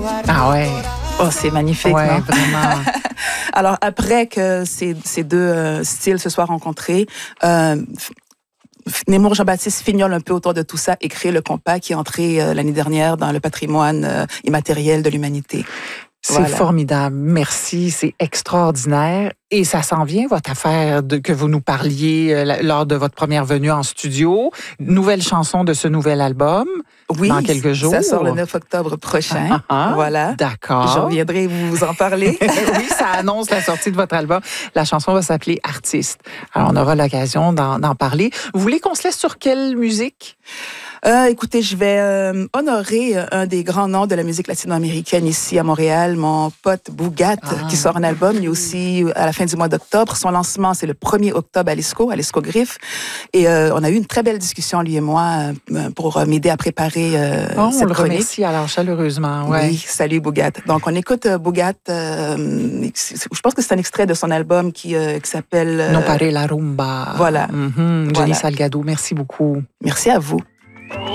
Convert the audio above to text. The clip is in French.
Ah ouais. Oh, c'est magnifique, Ouais, non? vraiment. Alors, après que ces deux styles se soient rencontrés, Nemours Jean-Baptiste fignole un peu autour de tout ça et crée le compas qui est entré l'année dernière dans le patrimoine immatériel de l'humanité. C'est Voilà. formidable. Merci. C'est extraordinaire. Et ça s'en vient, votre affaire que vous nous parliez lors de votre première venue en studio. Nouvelle chanson de ce nouvel album. Oui, dans quelques jours. Ça sort le 9 octobre prochain. Voilà. D'accord. Je reviendrai vous en parler. Oui, ça annonce la sortie de votre album. La chanson va s'appeler Artiste. Alors, on aura l'occasion d'en parler. Vous voulez qu'on se laisse sur quelle musique? Écoutez, je vais honorer un des grands noms de la musique latino-américaine ici à Montréal, mon pote Bougat, qui sort un album lui aussi à la fin du mois d'octobre. Son lancement, c'est le 1er octobre à l'ESCO Griffe. Et on a eu une très belle discussion, lui et moi, pour m'aider à préparer cette on le chronique. remercie alors chaleureusement. Ouais. Oui, salut Bougat. Donc, on écoute Bougat. Je pense que c'est un extrait de son album qui s'appelle... Non pare la rumba. Voilà. Jenny Salgado, merci beaucoup. Merci à vous.